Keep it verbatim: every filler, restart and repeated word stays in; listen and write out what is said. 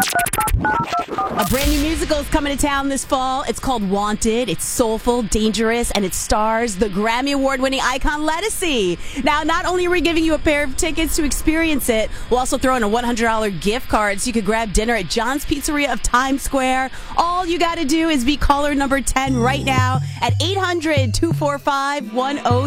A brand new musical is coming to town this fall. It's called Wanted. It's soulful, dangerous, and it stars the Grammy Award-winning icon Ledisi. Now, not only are we giving you a pair of tickets to experience it, we'll also throw in a one hundred dollars gift card so you could grab dinner at John's Pizzeria of Times Square. All you got to do is be caller number ten right now at eight hundred, two four five, one oh